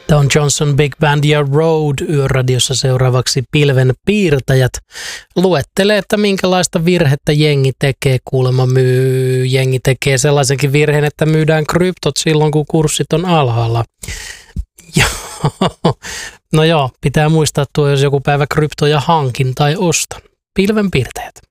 Don Johnson Big Band ja Road Yöradiossa seuraavaksi Pilven piirtäjät luettelee, että minkälaista virhettä jengi tekee. Kuulemma jengi tekee sellaisenkin virheen, että myydään kryptot silloin, kun kurssit on alhaalla. No joo, pitää muistaa tuo, jos joku päivä kryptoja hankin tai ostan. Pilven piirtäjät.